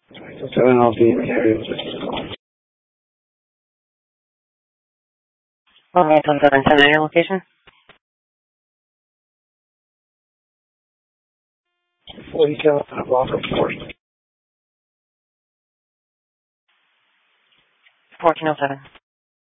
So I'll be in the area. Alright, on 710 your location. 47 block of 4. 1407.